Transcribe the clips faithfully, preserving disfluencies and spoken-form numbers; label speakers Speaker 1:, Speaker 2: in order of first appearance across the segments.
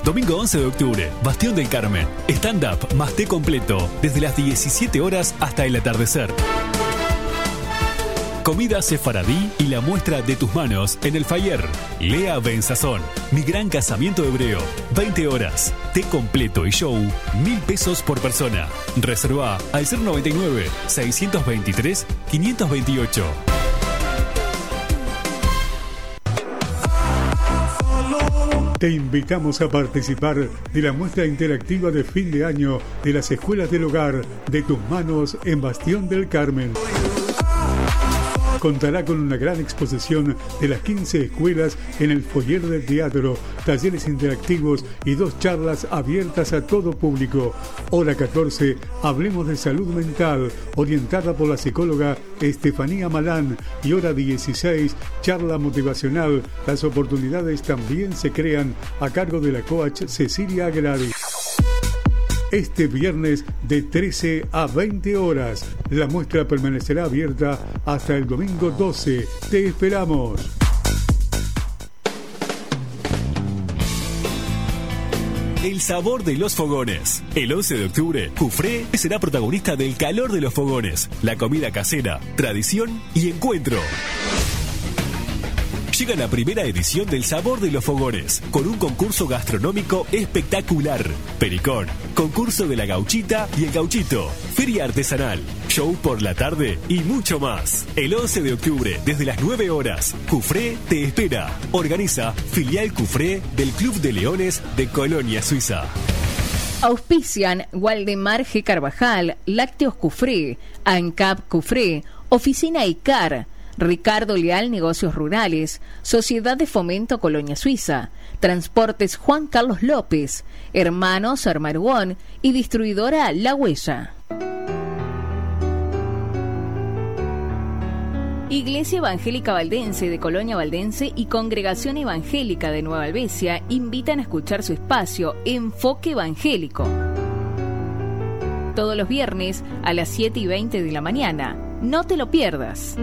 Speaker 1: Domingo once de octubre, Bastión del Carmen. Stand-up más té completo, desde las diecisiete horas hasta el atardecer. Comida sefaradí y la muestra de tus manos en el Fayer. Lea Benzazón, mi gran casamiento hebreo. veinte horas. Té completo y show, mil pesos por persona. Reserva al cero noventa y nueve, seiscientos veintitrés, quinientos veintiocho.
Speaker 2: Te invitamos a participar de la muestra interactiva de fin de año de las Escuelas del Hogar de tus manos en Bastión del Carmen. Contará con una gran exposición de las quince escuelas en el foyer del teatro, talleres interactivos y dos charlas abiertas a todo público. Hora catorce, hablemos de salud mental, orientada por la psicóloga Estefanía Malán. Y hora dieciséis, charla motivacional. Las oportunidades también se crean a cargo de la coach Cecilia Agrari. Este viernes de trece a veinte horas. La muestra permanecerá abierta hasta el domingo doce. Te esperamos.
Speaker 1: El sabor de los fogones. El once de octubre, Cufré será protagonista del calor de los fogones, la comida casera, tradición y encuentro. Llega la primera edición del Sabor de los Fogones, con un concurso gastronómico espectacular. Pericón, concurso de la gauchita y el gauchito, feria artesanal, show por la tarde y mucho más. El once de octubre, desde las nueve horas, Cufré te espera. Organiza Filial Cufré del Club de Leones de Colonia, Suiza.
Speaker 3: Auspician Waldemar G. Carvajal, Lácteos Cufré, ANCAP Cufré, Oficina ICAR, Ricardo Leal Negocios Rurales, Sociedad de Fomento Colonia Suiza, Transportes Juan Carlos López, Hermanos Armarugón y Distribuidora La Huella. Iglesia Evangélica Valdense de Colonia Valdense y Congregación Evangélica de Nueva Albesia invitan a escuchar su espacio Enfoque Evangélico. Todos los viernes a las siete y veinte de la mañana. No te lo pierdas.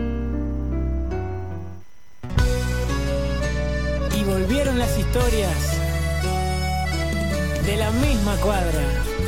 Speaker 4: Y volvieron las historias de la misma cuadra.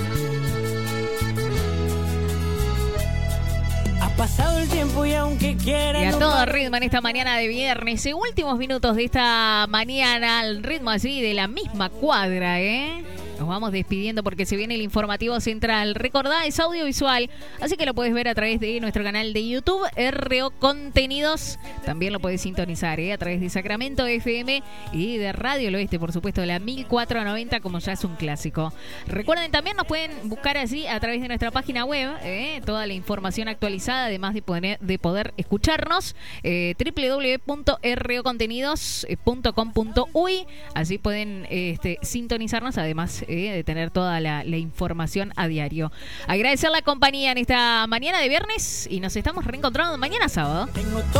Speaker 4: Ha pasado el tiempo y aunque quiera...
Speaker 3: Y a
Speaker 4: no
Speaker 3: todo
Speaker 4: para...
Speaker 3: ritmo en esta mañana de viernes, en últimos minutos de esta mañana, al ritmo así de la misma cuadra, ¿eh? Nos vamos despidiendo porque se viene el informativo central. Recordá, es audiovisual, así que lo puedes ver a través de nuestro canal de YouTube, R O Contenidos. También lo puedes sintonizar ¿eh? a través de Sacramento F M y de Radio El Oeste, por supuesto, la mil cuatrocientos noventa, como ya es un clásico. Recuerden, también nos pueden buscar allí a través de nuestra página web, ¿eh? toda la información actualizada, además de poder, de poder escucharnos, eh, doble u doble u doble u punto r o contenidos punto com punto u y. Allí pueden este, sintonizarnos, además de tener toda la, la información a diario. Agradecer la compañía en esta mañana de viernes y nos estamos reencontrando mañana sábado.
Speaker 4: Tengo